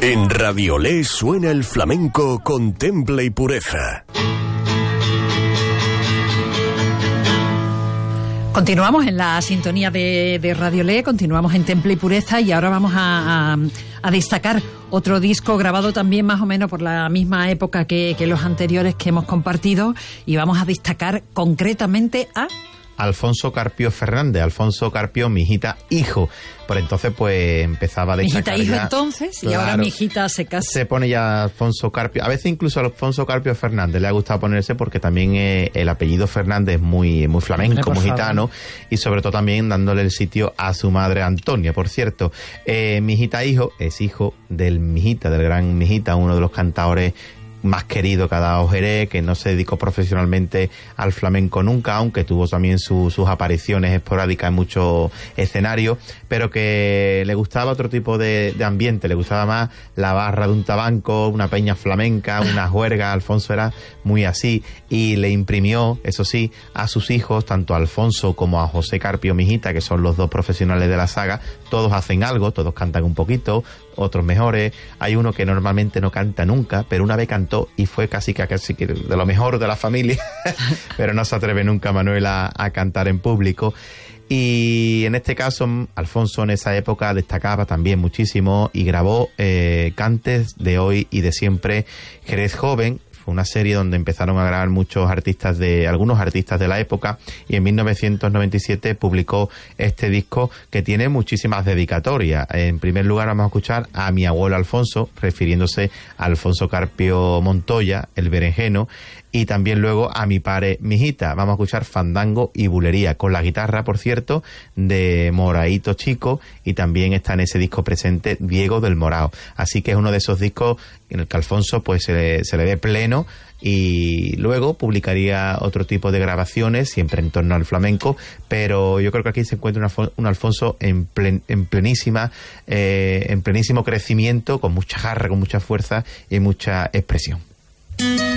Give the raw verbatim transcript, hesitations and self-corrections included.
En Radiolé suena el flamenco con temple y pureza. Continuamos en la sintonía de, de Radiolé, continuamos en Temple y Pureza y ahora vamos a, a, a destacar otro disco grabado también más o menos por la misma época que, que los anteriores que hemos compartido, y vamos a destacar concretamente a... Alfonso Carpio Fernández, Alfonso Carpio, mi hijita, hijo. Por entonces, pues, empezaba a destacar. Mi hijita, hijo ya, entonces, claro, y ahora mi hijita se casa. Se pone ya Alfonso Carpio. A veces incluso a Alfonso Carpio Fernández le ha gustado ponerse porque también eh, el apellido Fernández es muy, muy flamenco, muy gitano, y sobre todo también dándole el sitio a su madre Antonia, por cierto. Eh, mi hijita, hijo, es hijo del Mijita, del gran Mijita, uno de los cantadores más querido que ha dado Jerez, que no se dedicó profesionalmente al flamenco nunca, aunque tuvo también su, sus apariciones esporádicas en muchos escenarios, pero que le gustaba otro tipo de, de ambiente, le gustaba más la barra de un tabanco, una peña flamenca, una juerga. Alfonso era muy así, y le imprimió, eso sí, a sus hijos, tanto a Alfonso como a José Carpio Mijita, que son los dos profesionales de la saga. Todos hacen algo, todos cantan un poquito, otros mejores. Hay uno que normalmente no canta nunca, pero una vez cantó y fue casi que, casi que de lo mejor de la familia, pero no se atreve nunca Manuel a, a cantar en público. Y en este caso, Alfonso en esa época destacaba también muchísimo y grabó eh, Cantes de hoy y de siempre, Jerez Joven. Fue una serie donde empezaron a grabar muchos artistas de, algunos artistas de la época, y en mil novecientos noventa y siete publicó este disco que tiene muchísimas dedicatorias. En primer lugar vamos a escuchar a mi abuelo Alfonso, refiriéndose a Alfonso Carpio Montoya, el berenjeno, y también luego a mi padre Mijita. Vamos a escuchar fandango y bulería, con la guitarra, por cierto, de Moraito Chico, y también está en ese disco presente Diego del Morao. Así que es uno de esos discos en el que Alfonso pues se le, se le ve pleno, y luego publicaría otro tipo de grabaciones, siempre en torno al flamenco, pero yo creo que aquí se encuentra una, un Alfonso en, plen, en plenísima, eh, en plenísimo crecimiento, con mucha garra, con mucha fuerza y mucha expresión.